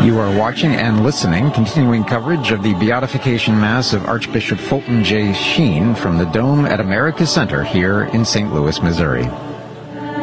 You are watching and listening, continuing coverage of the Beatification Mass of Archbishop Fulton J. Sheen from the Dome at America Center here in St. Louis, Missouri.